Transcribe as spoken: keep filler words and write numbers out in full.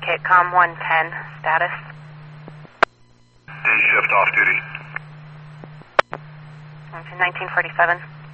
indicate com one ten, status. Day shift off duty. nineteen forty-seven.